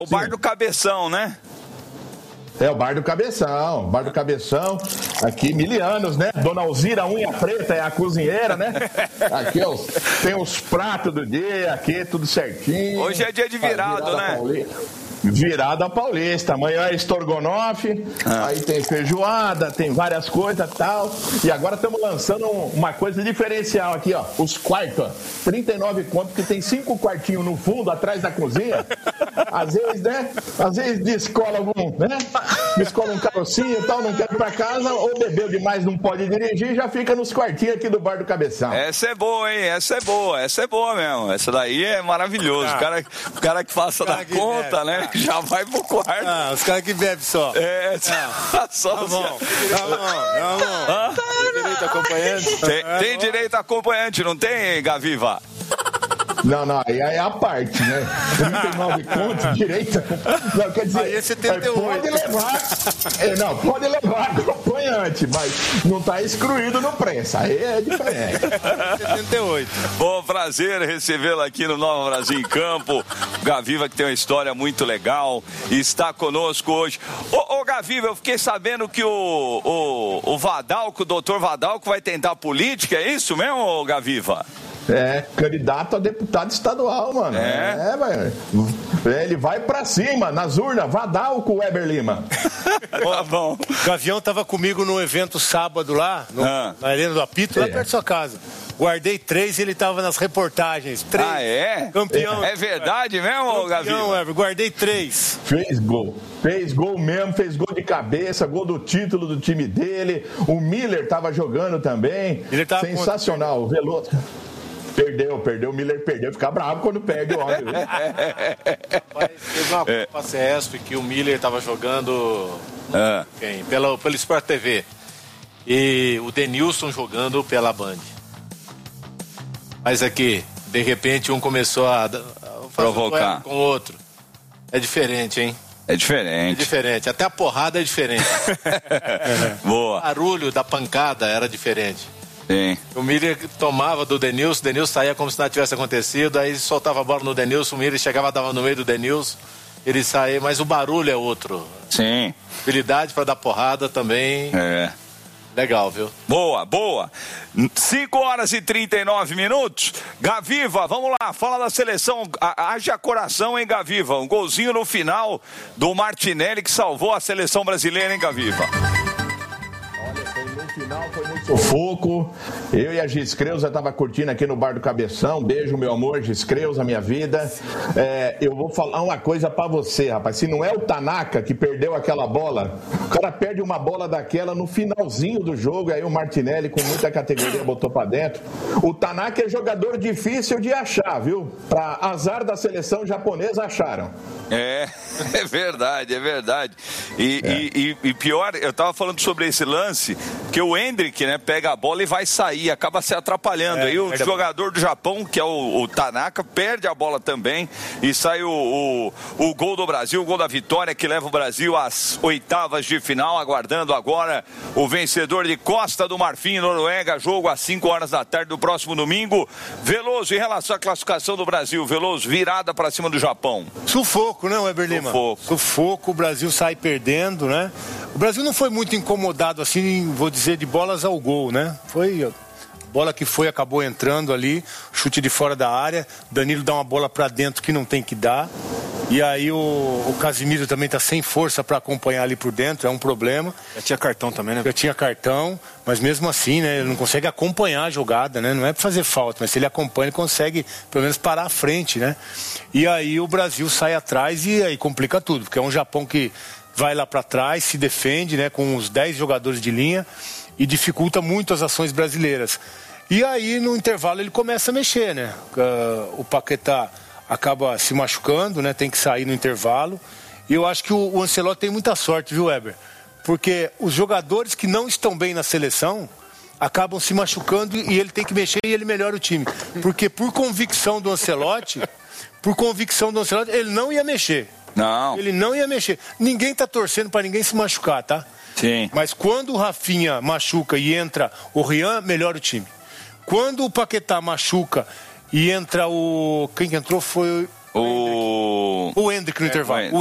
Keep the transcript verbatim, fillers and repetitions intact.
O Bar do Cabeção, né? É, o Bar do Cabeção, Bar do Cabeção, aqui, mil anos, né? Dona Alzira Unha Preta é a cozinheira, né? Aqui, ó, tem os pratos do dia, aqui, tudo certinho. Hoje é dia de virado, virada, né? Paulista. Virada paulista, amanhã é estrogonofe, ah. aí tem feijoada, tem várias coisas e tal. E agora estamos lançando uma coisa diferencial aqui, ó. Os quartos, ó. trinta e nove contos, que tem cinco quartinhos no fundo, atrás da cozinha. Às vezes, né? Às vezes descola algum, né? Descola um carocinho e tal, não quer ir pra casa, ou bebeu demais, não pode dirigir, já fica nos quartinhos aqui do Bar do Cabeção. Essa é boa, hein? Essa é boa, essa é boa mesmo. Essa daí é maravilhoso. Ah. O, cara, o cara que faça da conta, bebe, né? Já vai pro quarto. Ah, os caras que bebem só. É, ah. só. Tá bom, tá bom, tá bom. Ah? Tem direito a acompanhante? Tem, tem direito a acompanhante, não tem, Gaviva? Não, não, aí é a parte, né? trinta e nove contos, direito. Não, quer dizer, aí é setenta e oito. Pode levar, é, não, pode levar acompanhante, mas não está excluído no preço. Aí é diferente. setenta e oito. Bom, prazer recebê-lo aqui no Nova Brasil em Campo. O Gaviva, que tem uma história muito legal, está conosco hoje. Ô, ô Gaviva, eu fiquei sabendo que o, o, o Vadalco, o doutor Vadalco, vai tentar política, é isso mesmo, Gaviva? É, candidato a deputado estadual, mano. É, é mano. Ele vai pra cima, nas urnas, Vadalco, Weber Lima. Tá bom. O Gavião tava comigo no evento sábado lá, no, ah. na Arena do Apito, lá é. perto da sua casa. Guardei três e ele tava nas reportagens. Três. Ah, é? Campeão. É verdade mesmo, Gavião? Campeão, Weber, guardei três. Fez gol. Fez gol mesmo, fez gol de cabeça, gol do título do time dele. O Miller tava jogando também. Ele tava sensacional, o Veloso. Perdeu, perdeu, o Miller perdeu, fica bravo quando perde o homem. Rapaz, teve uma é. Copa Cesp que o Miller estava jogando é. quem? Pela, pelo Sport T V e o Denilson jogando pela Band. Mas aqui, de repente, um começou a, a provocar com o outro. É diferente, hein? É diferente. É diferente, até a porrada é diferente. Boa. O barulho da pancada era diferente. Sim. O Miller tomava do Denilson, o Denilson saía como se nada tivesse acontecido, aí soltava a bola no Denilson, o Miller chegava, dava no meio do Denilson, ele saía, mas o barulho é outro. Sim. Habilidade para dar porrada também. É. Legal, viu? Boa, boa. cinco horas e trinta e nove minutos. Gaviva, vamos lá, fala da seleção. Haja coração, hein, Gaviva? Um golzinho no final do Martinelli que salvou a seleção brasileira, hein, Gaviva? No final foi muito sufoco. Eu e a Gis Creuza estava curtindo aqui no Bar do Cabeção. Beijo, meu amor, Gis Creuza, minha vida. É, eu vou falar uma coisa pra você, rapaz. Se não é o Tanaka que perdeu aquela bola, o cara perde uma bola daquela no finalzinho do jogo. Aí o Martinelli, com muita categoria, botou pra dentro. O Tanaka é jogador difícil de achar, viu? Pra azar da seleção japonesa, acharam. É, é verdade, é verdade. E, é. e, e, e pior, eu tava falando sobre esse lance, que o Hendrick, né, pega a bola e vai sair, acaba se atrapalhando. É, Aí o jogador do Japão, que é o, o Tanaka, perde a bola também e sai o, o, o gol do Brasil, o gol da vitória que leva o Brasil às oitavas de final, aguardando agora o vencedor de Costa do Marfim, Noruega, jogo às cinco horas da tarde do próximo domingo. Veloso, em relação à classificação do Brasil, Veloso, virada para cima do Japão. Sufoco, né, Weber Lima? Sufoco. Sufoco, o Brasil sai perdendo, né? O Brasil não foi muito incomodado assim, vou dizer, de bolas ao gol, né? Foi bola que foi, acabou entrando ali, chute de fora da área, Danilo dá uma bola pra dentro que não tem que dar, e aí o, o Casimiro também tá sem força pra acompanhar ali por dentro, é um problema. Já tinha cartão também, né? Já tinha cartão, mas mesmo assim, né, ele não consegue acompanhar a jogada, né? Não é pra fazer falta, mas se ele acompanha, ele consegue pelo menos parar à frente, né? E aí o Brasil sai atrás e aí complica tudo, porque é um Japão que vai lá pra trás, se defende, né, com uns dez jogadores de linha, e dificulta muito as ações brasileiras. E aí, no intervalo, ele começa a mexer, né? Uh, o Paquetá acaba se machucando, né? Tem que sair no intervalo. E eu acho que o, o Ancelotti tem muita sorte, viu, Weber? Porque os jogadores que não estão bem na seleção acabam se machucando e ele tem que mexer e ele melhora o time. Porque por convicção do Ancelotti, por convicção do Ancelotti, ele não ia mexer. Não. Ele não ia mexer. Ninguém tá torcendo para ninguém se machucar, tá? Sim. Mas quando o Rafinha machuca e entra o Rian, melhora o time. Quando o Paquetá machuca e entra o... Quem que entrou foi O... O Hendrick no é, intervalo.